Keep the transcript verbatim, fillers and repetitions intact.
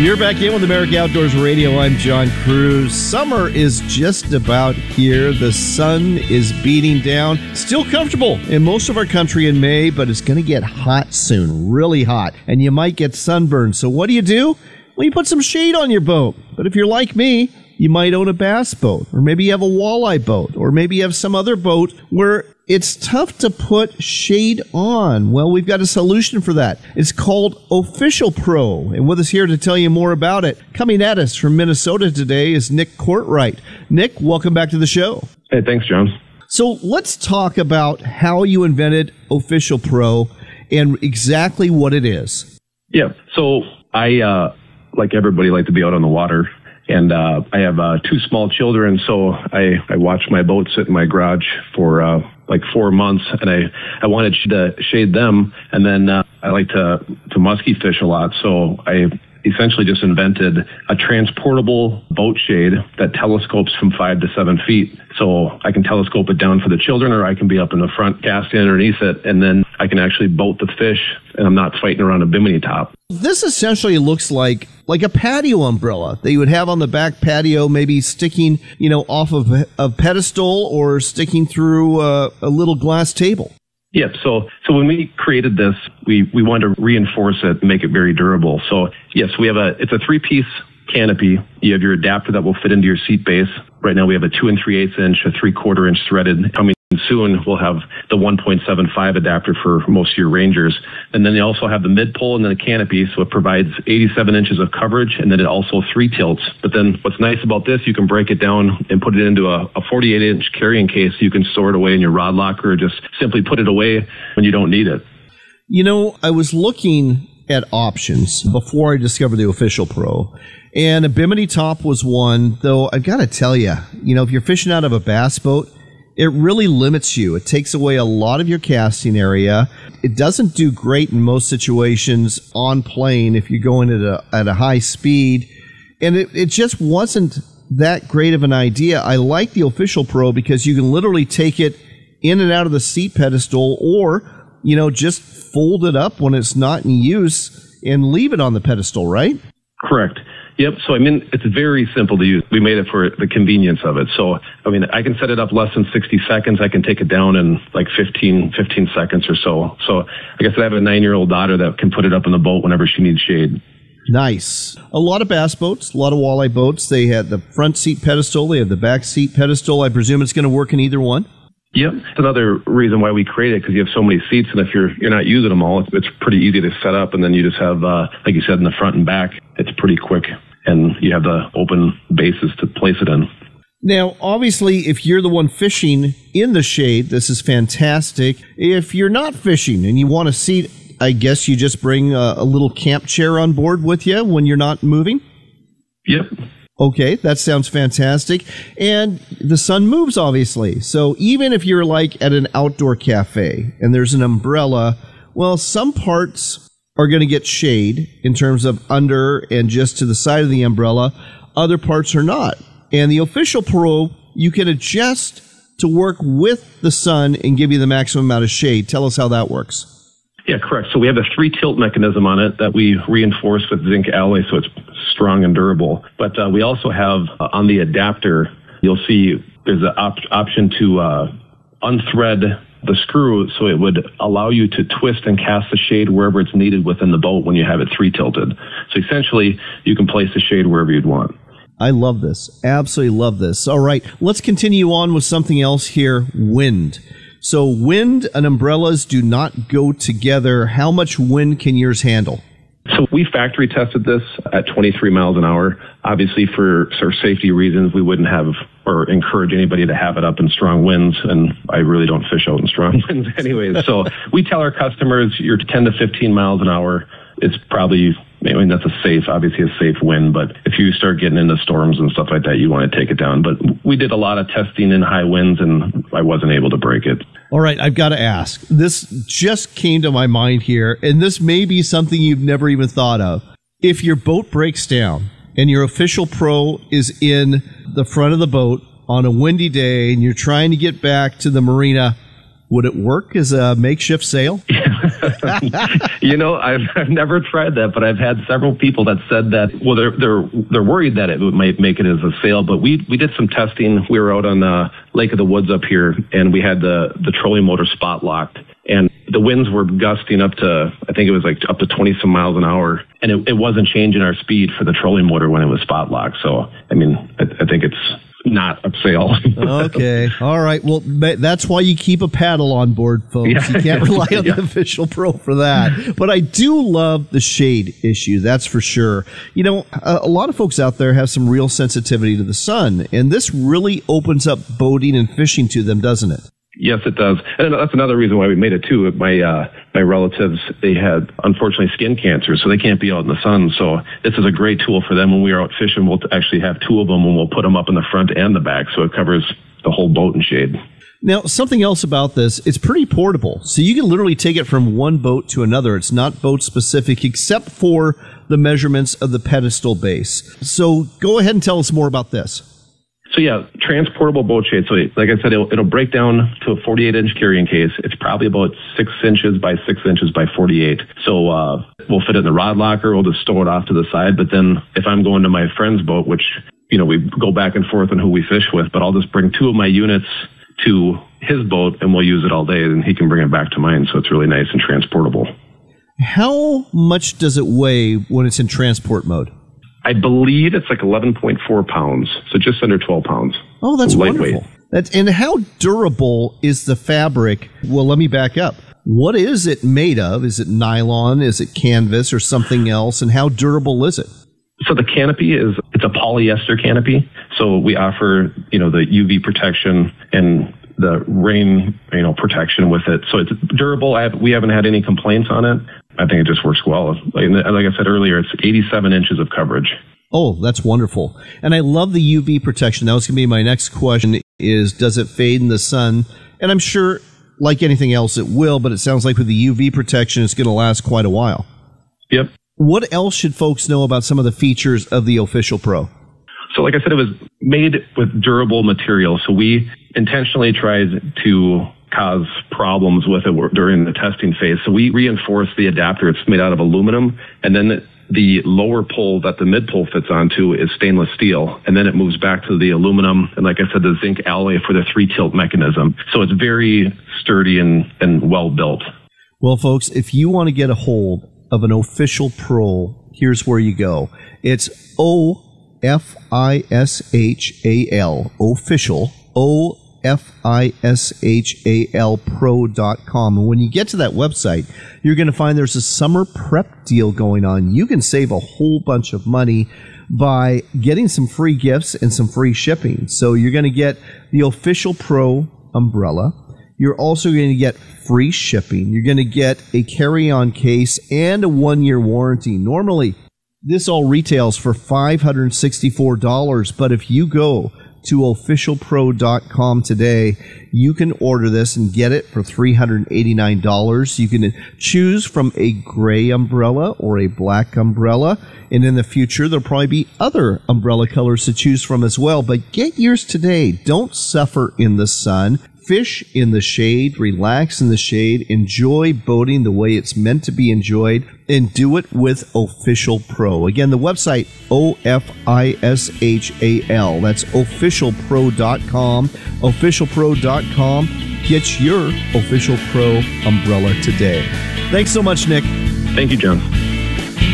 You're back in with America Outdoors Radio. I'm John Cruz. Summer is just about here. The sun is beating down. Still comfortable in most of our country in May, but it's going to get hot soon, really hot, and you might get sunburned. So what do you do? Well, you put some shade on your boat. But if you're like me, you might own a bass boat, or maybe you have a walleye boat, or maybe you have some other boat where it's tough to put shade on. Well, we've got a solution for that. It's called Official Pro. And with us here to tell you more about it, coming at us from Minnesota today is Nick Courtright. Nick, welcome back to the show. Hey, thanks, John. So let's talk about how you invented Official Pro and exactly what it is. Yeah, so I, uh, like everybody, like to be out on the water. And uh, I have uh, two small children, so I, I watched my boat sit in my garage for uh, like four months, and I, I wanted to shade them. And then uh, I like to, to musky fish a lot, so I essentially just invented a transportable boat shade that telescopes from five to seven feet. So I can telescope it down for the children, or I can be up in the front casting underneath it, and then I can actually boat the fish, and I'm not fighting around a bimini top. This essentially looks like like a patio umbrella that you would have on the back patio, maybe sticking, you know, off of a pedestal or sticking through a, a little glass table. Yep. So, so when we created this, we, we wanted to reinforce it and make it very durable. So yes, we have a, it's a three piece canopy. You have your adapter that will fit into your seat base. Right now we have a two and three eighths inch, a three quarter inch threaded. Coming soon, we'll have the one point seven five adapter for most of your Rangers. And then they also have the mid pole and then the canopy. So it provides eighty-seven inches of coverage, and then it also three tilts. But then what's nice about this, you can break it down and put it into a, a forty-eight inch carrying case. You can store it away in your rod locker, or just simply put it away when you don't need it. You know, I was looking at options before I discovered the Official Pro, and a bimini top was one, though I've got to tell you, you know, if you're fishing out of a bass boat, it really limits you. It takes away a lot of your casting area. It doesn't do great in most situations on plane if you're going at a, at a high speed. And it, it just wasn't that great of an idea. I like the Official Pro because you can literally take it in and out of the seat pedestal, or, you know, just fold it up when it's not in use and leave it on the pedestal, right? Correct. Yep. So, I mean, it's very simple to use. We made it for the convenience of it. So, I mean, I can set it up less than sixty seconds. I can take it down in like fifteen, fifteen seconds or so. So, like I said, I have a nine-year-old daughter that can put it up in the boat whenever she needs shade. Nice. A lot of bass boats, a lot of walleye boats. They had the front seat pedestal. They have the back seat pedestal. I presume it's going to work in either one. Yep. It's another reason why we created it, because you have so many seats, and if you're you're not using them all, it's, it's pretty easy to set up, and then you just have, uh, like you said, in the front and back, it's pretty quick, and you have the open bases to place it in. Now, obviously, if you're the one fishing in the shade, this is fantastic. If you're not fishing and you want a seat, I guess you just bring a, a little camp chair on board with you when you're not moving? Yep. Okay, that sounds fantastic. And the sun moves, obviously. So even if you're like at an outdoor cafe and there's an umbrella, well, some parts are going to get shade in terms of under and just to the side of the umbrella. Other parts are not. And the Official Pro, you can adjust to work with the sun and give you the maximum amount of shade. Tell us how that works. Yeah, correct. So we have a three tilt mechanism on it that we reinforce with zinc alloy, so it's strong and durable. But uh, we also have uh, on the adapter, you'll see there's an op- option to uh, unthread the screw, so it would allow you to twist and cast the shade wherever it's needed within the boat when you have it three tilted. So essentially, you can place the shade wherever you'd want. I love this. Absolutely love this. All right, let's continue on with something else here, wind. So wind and umbrellas do not go together. How much wind can yours handle? So we factory tested this at twenty-three miles an hour. Obviously, for sort of safety reasons, we wouldn't have or encourage anybody to have it up in strong winds. And I really don't fish out in strong winds anyways. So we tell our customers you're ten to fifteen miles an hour. It's probably, I mean, that's a safe, obviously a safe wind. But if you start getting into storms and stuff like that, you want to take it down. But we did a lot of testing in high winds, and I wasn't able to break it. All right, I've got to ask. This just came to my mind here, and this may be something you've never even thought of. If your boat breaks down and your Official Pro is in the front of the boat on a windy day and you're trying to get back to the marina, would it work as a makeshift sail? Yeah, You know, I've, I've never tried that, but I've had several people that said that, well, they're, they're, they're worried that it might make it as a sail, but we, we did some testing. We were out on the Lake of the Woods up here, and we had the, the trolling motor spot locked, and the winds were gusting up to, I think it was like up to twenty some miles an hour, and it, it wasn't changing our speed for the trolling motor when it was spot locked. So, I mean, I, I think it's not a sail. Okay. All right. Well, that's why you keep a paddle on board, folks. Yeah. You can't rely on yeah. the Official Pro for that. But I do love the shade issue. That's for sure. You know, a, a lot of folks out there have some real sensitivity to the sun, and this really opens up boating and fishing to them, doesn't it? Yes, it does. And that's another reason why we made it too. My uh, my relatives, they had, unfortunately, skin cancer, so they can't be out in the sun. So this is a great tool for them. When we are out fishing, we'll actually have two of them, and we'll put them up in the front and the back, so it covers the whole boat in shade. Now, something else about this, it's pretty portable. So you can literally take it from one boat to another. It's not boat specific except for the measurements of the pedestal base. So go ahead and tell us more about this. So yeah, transportable boat shade. So like I said, it'll, it'll break down to a forty-eight inch carrying case. It's probably about six inches by six inches by forty-eight. So uh, we'll fit it in the rod locker. We'll just stow it off to the side. But then if I'm going to my friend's boat, which, you know, we go back and forth on who we fish with, but I'll just bring two of my units to his boat and we'll use it all day, and he can bring it back to mine. So it's really nice and transportable. How much does it weigh when it's in transport mode? I believe it's like eleven point four pounds, so just under twelve pounds. Oh, that's lightweight. Wonderful. That's, and how durable is the fabric? Well, let me back up. What is it made of? Is it nylon? Is it canvas or something else? And how durable is it? So the canopy is, it's a polyester canopy. So we offer, you know, the U V protection and the rain, you know, protection with it. So it's durable. I have, we haven't had any complaints on it. I think it just works well. Like, like I said earlier, it's eighty-seven inches of coverage. Oh, that's wonderful. And I love the U V protection. That was going to be my next question is, does it fade in the sun? And I'm sure, like anything else, it will, but it sounds like with the U V protection, it's going to last quite a while. Yep. What else should folks know about some of the features of the Official Pro? So like I said, it was made with durable material. So we intentionally tried to cause problems with it during the testing phase. So we reinforced the adapter. It's made out of aluminum. And then the, the lower pole that the mid pole fits onto is stainless steel. And then it moves back to the aluminum. And like I said, the zinc alloy for the three tilt mechanism. So it's very sturdy and, and well built. Well, folks, if you want to get a hold of an Official Pro, here's where you go. It's O F I S H A L, official, O F I S H A L pro dot com. And when you get to that website, you're going to find there's a summer prep deal going on. You can save a whole bunch of money by getting some free gifts and some free shipping. So you're going to get the Official Pro umbrella. You're also going to get free shipping. You're going to get a carry-on case and a one-year warranty. Normally, this all retails for five hundred sixty-four dollars, but if you go to official pro dot com today, you can order this and get it for three hundred eighty-nine dollars. You can choose from a gray umbrella or a black umbrella, and in the future, there'll probably be other umbrella colors to choose from as well, but get yours today. Don't suffer in the sun. Fish in the shade, relax in the shade, enjoy boating the way it's meant to be enjoyed, and do it with Official Pro. Again, the website, O F I S H A L. That's official pro dot com. official pro dot com. Get your Official Pro umbrella today. Thanks so much, Nick. Thank you, John.